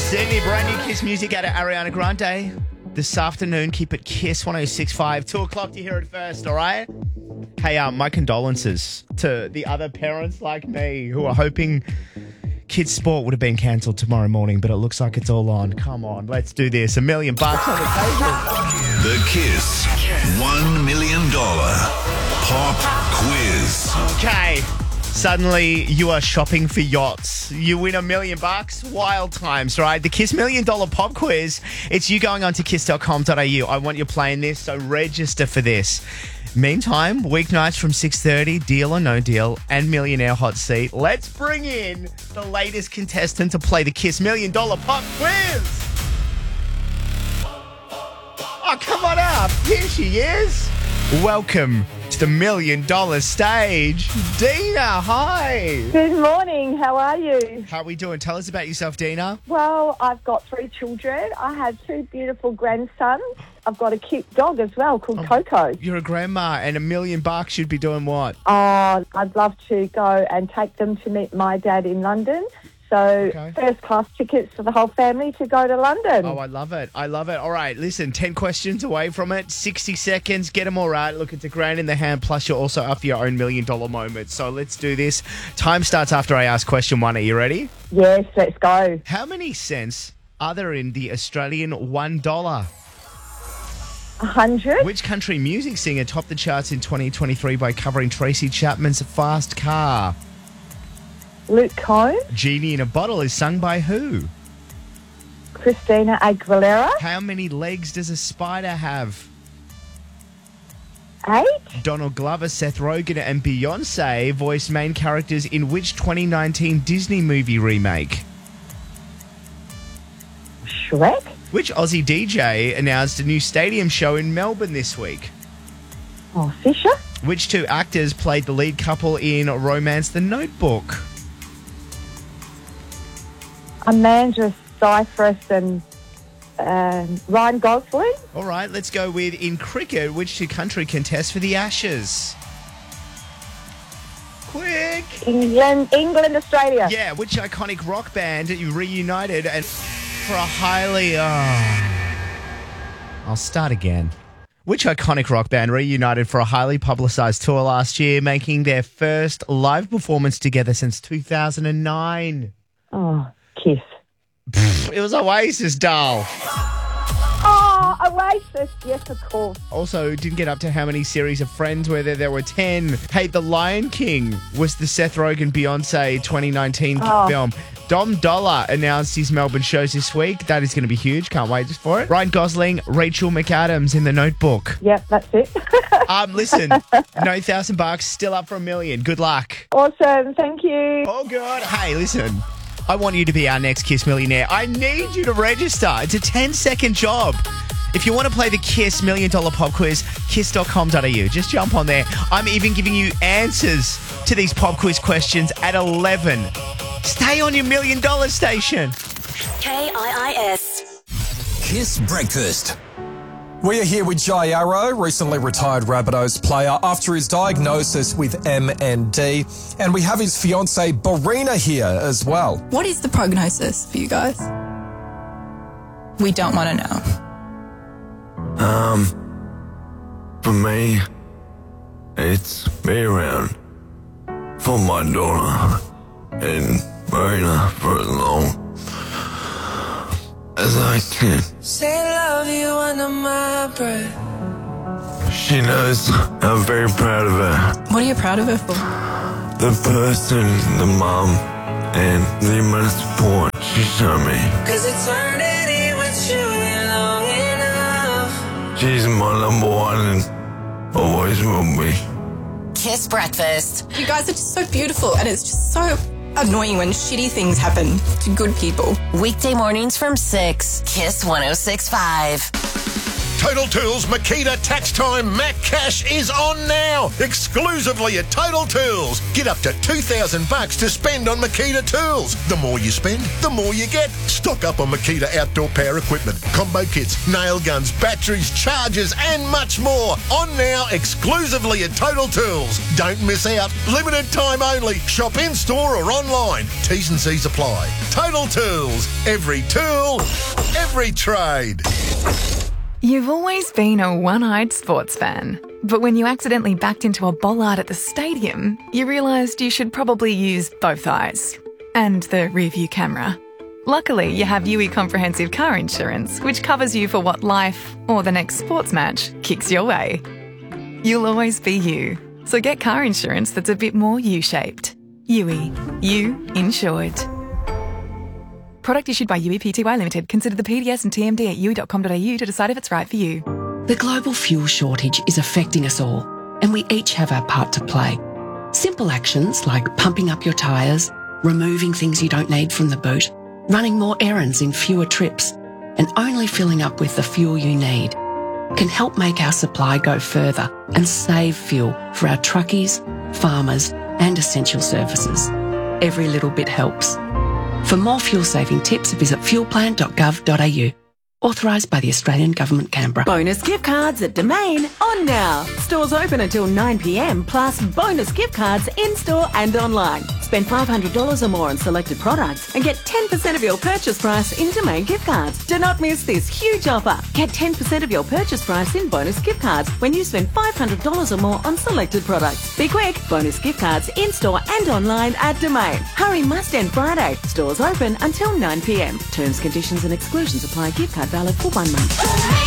Sydney, brand new Kiss music out of Ariana Grande. This afternoon, keep it Kiss 106.5. 2 o'clock to hear it first, all right? Hey, my condolences to the other parents like me who are hoping kids' sport would have been cancelled tomorrow morning, but it looks like it's all on. Come on, let's do this. $1 million on the table. The Kiss $1 million Pop Quiz. Okay. Suddenly, you are shopping for yachts. You win $1 million. Wild times, right? The Kiss $1 Million Pop Quiz. It's you going on to kiss.com.au. I want you playing this, so register for this. Meantime, weeknights from 6:30, Deal or No Deal, and Millionaire Hot Seat. Let's bring in the latest contestant to play the Kiss $1 Million Pop Quiz. Oh, come on up. Here she is. Welcome to the $1 million stage. Dina, hi. Good morning. How are you? How are we doing? Tell us about yourself, Dina. Well, I've got 3 children. I have 2 beautiful grandsons. I've got a cute dog as well called Coco. You're a grandma, and $1 million should be doing what? Oh, I'd love to go and take them to meet my dad in London. So, first-class tickets for the whole family to go to London. Oh, I love it. I love it. All right, listen, 10 questions away from it, 60 seconds, get them all right. Look, it's $1,000 in the hand, plus you're also up for your own $1 million moment. So let's do this. Time starts after I ask question 1. Are you ready? Yes, let's go. How many cents are there in the Australian $1? 100. Which country music singer topped the charts in 2023 by covering Tracy Chapman's Fast Car? Luke Combs. Genie in a Bottle is sung by who? Christina Aguilera. How many legs does a spider have? 8. Donald Glover, Seth Rogen, and Beyonce voiced main characters in which 2019 Disney movie remake? Shrek. Which Aussie DJ announced a new stadium show in Melbourne this week? Oh, Fisher. Which 2 actors played the lead couple in Romance the Notebook? Amanda Seyfried and Ryan Gosling. All right, let's go with in cricket, which 2 country contests for the Ashes? Quick! England, Australia. Yeah, which iconic rock band reunited and for a highly... I'll start again. Which iconic rock band reunited for a highly publicised tour last year, making their first live performance together since 2009? Oh, Kiss. It was Oasis, doll. Oh, Oasis. Yes, of course. Also, didn't get up to how many series of Friends were there. There were 10. Hey, The Lion King was the Seth Rogen Beyonce 2019 film. Dom Dollar announced his Melbourne shows this week. That is going to be huge. Can't wait for it. Ryan Gosling, Rachel McAdams in The Notebook. Yep, that's it. Listen, no $1,000, still up for $1 million. Good luck. Awesome. Thank you. Oh, good. Hey, listen. I want you to be our next Kiss Millionaire. I need you to register. It's a 10-second job. If you want to play the Kiss $1 Million Pop Quiz, kiss.com.au. Just jump on there. I'm even giving you answers to these pop quiz questions at 11. Stay on your $1 million station. KIIS. Kiss Breakfast. We are here with Jai Arrow, recently retired Rabbitohs player, after his diagnosis with MND. And we have his fiancée, Barina, here as well. What is the prognosis for you guys? We don't want to know. For me, it's be around for my daughter and Marina for as long as I can. Say I love you under my breath. She knows I'm very proud of her. What are you proud of her for? The person, the mom, and the amount of support she showed me. Cause eternity with you ain't long enough. She's my number one and always will be. Kiss Breakfast. You guys are just so beautiful, and it's just so annoying when shitty things happen to good people. Weekday mornings from 6. Kiss 106.5. Total Tools Makita Tax Time Mac Cash is on now, exclusively at Total Tools. Get up to $2,000 to spend on Makita tools. The more you spend, the more you get. Stock up on Makita outdoor power equipment, combo kits, nail guns, batteries, chargers, and much more. On now, exclusively at Total Tools. Don't miss out. Limited time only. Shop in store or online. T's and C's apply. Total Tools. Every tool, every trade. You've always been a one-eyed sports fan, but when you accidentally backed into a bollard at the stadium, you realised you should probably use both eyes and the rear-view camera. Luckily, you have UE Comprehensive Car Insurance, which covers you for what life or the next sports match kicks your way. You'll always be you, so get car insurance that's a bit more U-shaped. UE. You insured. Product issued by UE Pty Limited. Consider the PDS and TMD at UE.com.au to decide if it's right for you. The global fuel shortage is affecting us all, and we each have our part to play. Simple actions like pumping up your tyres, removing things you don't need from the boot, running more errands in fewer trips, and only filling up with the fuel you need can help make our supply go further and save fuel for our truckies, farmers, and essential services. Every little bit helps. For more fuel-saving tips, visit fuelplan.gov.au. Authorised by the Australian Government, Canberra. Bonus gift cards at Domain on now. Stores open until 9 p.m, plus bonus gift cards in-store and online. Spend $500 or more on selected products and get 10% of your purchase price in Domain gift cards. Do not miss this huge offer. Get 10% of your purchase price in bonus gift cards when you spend $500 or more on selected products. Be quick. Bonus gift cards in-store and online at Domain. Hurry must end Friday. Stores open until 9 p.m. Terms, conditions and exclusions apply. Gift card valid for 1 month.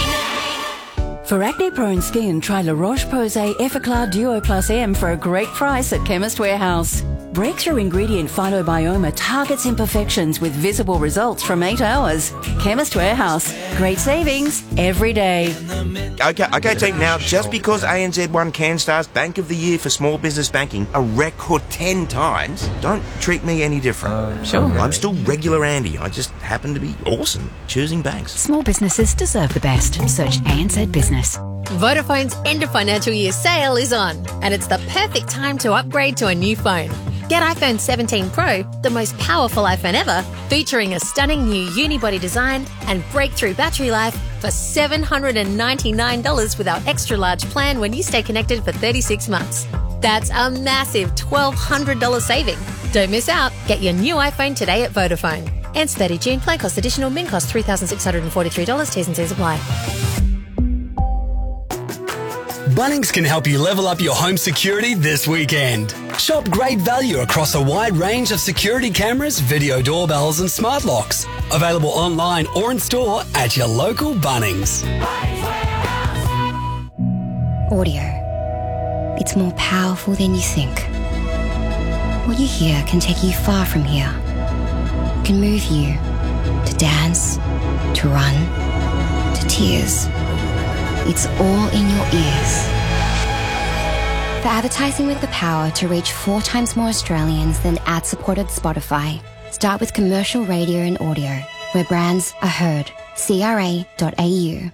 For acne-prone skin, try La Roche-Posay Effaclar Duo Plus M for a great price at Chemist Warehouse. Breakthrough ingredient Phytobioma targets imperfections with visible results from 8 hours. Chemist Warehouse. Great savings every day. Okay, team. Now, just because ANZ won CanStar's Bank of the Year for Small Business Banking a record 10 times, don't treat me any different. Sure. I'm still regular Andy. I just happen to be awesome choosing banks. Small businesses deserve the best. Search ANZ Business. Vodafone's end of financial year sale is on, and it's the perfect time to upgrade to a new phone. Get iPhone 17 Pro, the most powerful iPhone ever, featuring a stunning new unibody design and breakthrough battery life for $799 with our extra large plan when you stay connected for 36 months. That's a massive $1,200 saving. Don't miss out. Get your new iPhone today at Vodafone. Ends 30 June. Plan cost additional. Min cost $3,643. T's and C's apply. Bunnings can help you level up your home security this weekend. Shop great value across a wide range of security cameras, video doorbells and smart locks. Available online or in store at your local Bunnings. Audio. It's more powerful than you think. What you hear can take you far from here. It can move you to dance, to run, to tears. It's all in your ears. For advertising with the power to reach 4 times more Australians than ad-supported Spotify, start with commercial radio and audio, where brands are heard. CRA.au.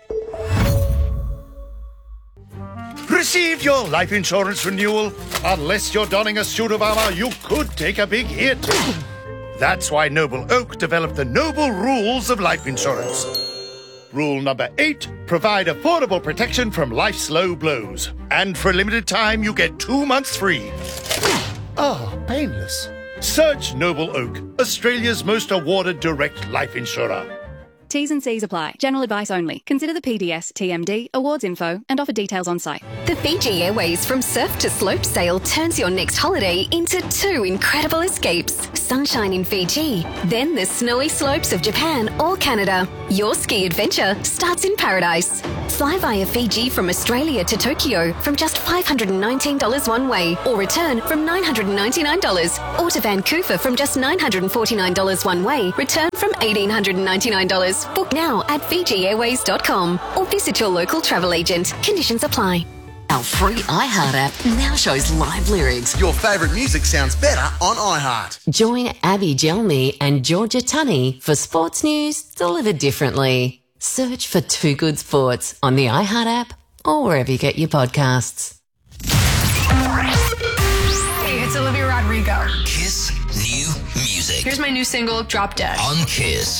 Receive your life insurance renewal. Unless you're donning a suit of armour, you could take a big hit. That's why Noble Oak developed the Noble Rules of Life Insurance. Rule number 8, provide affordable protection from life's low blows. And for a limited time, you get 2 months free. Oh, painless. Search Noble Oak, Australia's most awarded direct life insurer. T's and C's apply. General advice only. Consider the PDS, TMD, awards info, and offer details on site. The Fiji Airways From Surf to Slope sale turns your next holiday into 2 incredible escapes. Sunshine in Fiji, then the snowy slopes of Japan or Canada. Your ski adventure starts in paradise. Fly via Fiji from Australia to Tokyo from just $519 one way, or return from $999. Or to Vancouver from just $949 one way, return from $1,899. Book now at FijiAirways.com or visit your local travel agent. Conditions apply. Our free iHeart app now shows live lyrics. Your favourite music sounds better on iHeart. Join Abby Gelmy and Georgia Tunney for sports news delivered differently. Search for Too Good Sports on the iHeart app or wherever you get your podcasts. Hey, it's Olivia Rodrigo. Kiss New Music. Here's my new single, Drop Dead. On Kiss.